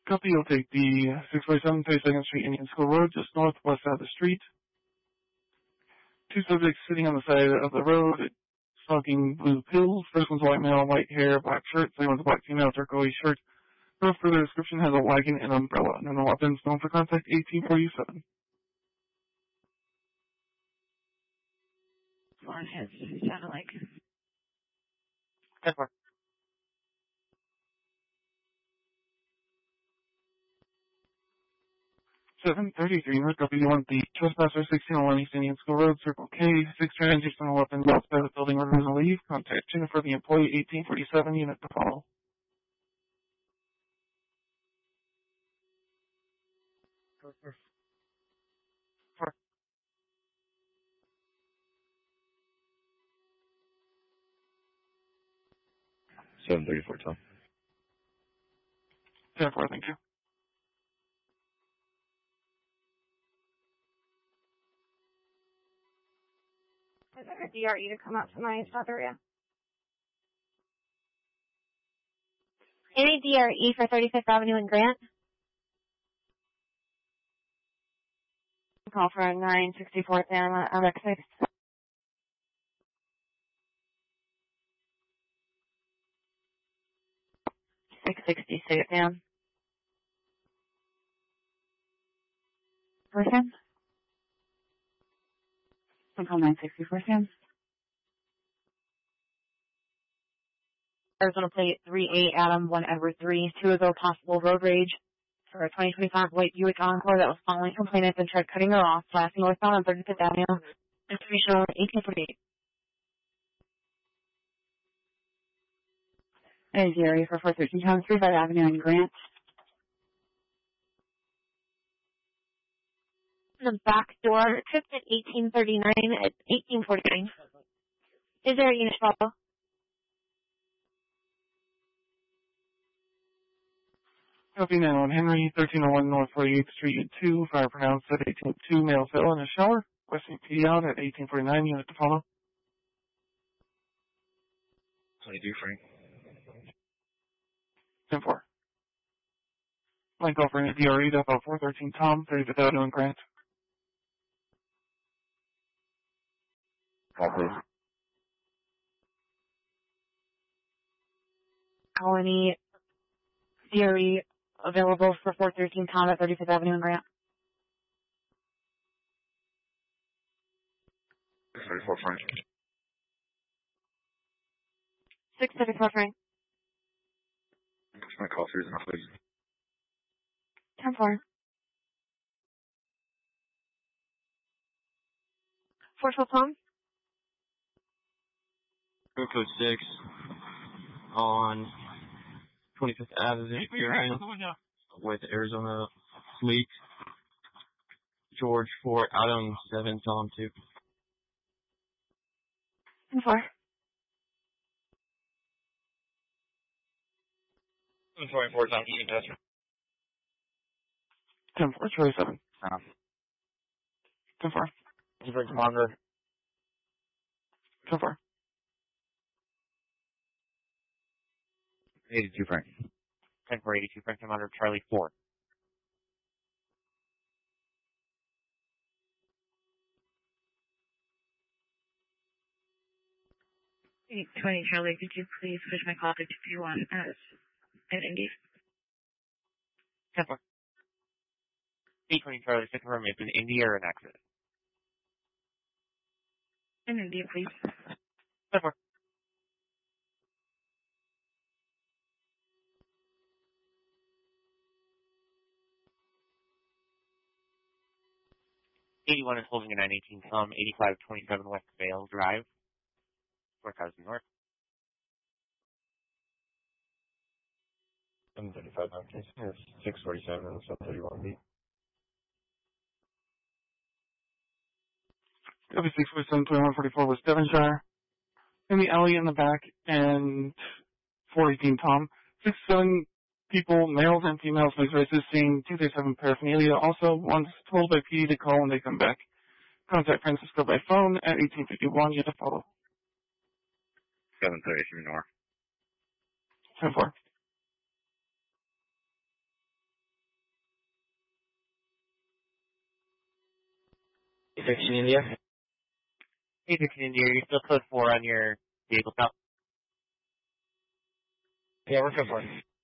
Copy, you'll take the 647 32nd Street Indian School Road, just northwest side of the street. Two subjects sitting on the side of the road, smoking blue pills. First one's a white male, white hair, black shirt. Second one's a black female, turquoise shirt. No further description, has a wagon and umbrella. No weapons, known for contact 1847. Florence has sounded like. 10-4. 733 North W1, the trespasser 1601 East Indian School Road, Circle K, 6 strangers on a weapon outside the building, orders to leave. Contact Jennifer, the employee, 1847, unit to follow. Four. 734, Tom. 10-4, thank you. Is there a DRE to come out to my South area? Any DRE for 35th Avenue and Grant? Call for 964th and Alexis. 666 down. Person? Call 964 Sam. Arizona plate 38 Adam 1 Edward 3 2-0 possible road rage for a 2025 white Buick Encore that was following complainant and tried cutting her off, passing northbound on 35th Avenue. Information on 1848. And Jerry for 413 Town 35 Avenue in Grant. The back door, tripped at 1839 at 1849. Is there a unit follow? Copy now on Henry, 1301 North 48th Street at 2, fire pronounced at 1802, male fell in a shower. Western PD out at 1849, unit to follow. 22, Frank. 10-4. Blank offering at DRE, Depot 413 Tom, 35th Avenue in Grant. Call, please. Colony DRE available for 413 Tom at 35th Avenue in Grant. 634, Frank. 634 Frank. My call through enough, please. 10-4. 412 Tom. Code 6 on 25th Avenue with Arizona Fleet. George 4, Adam 7, Tom 2. 10-4. 24, Tom Eaton Tester. 10-4, Charlie 7. 10-4. Different commander. 10-4. 82, Frank. 10 for 82, Frank Commander, Charlie 4. 820 Charlie, could you please push my call to 221 as an Indy? 10 for 820 Charlie, to confirm it's an Indy or an accident. An Indy, please. 10 for 81 is holding a 918 Tom, 8527 West Vale Drive, 4000 North. 735, okay. 647 and 731B. W647-2144 was Devonshire. In the alley in the back, and 418 Tom. 6-7 people, males and females, mixed races, seeing 237 paraphernalia. Also, one's told by PD to call when they come back. Contact Francisco by phone at 1851. You have to follow. 733 North. 10-4. 815 India. 815 India, you're still code 4 on your vehicle stop. Yeah, we're code 4.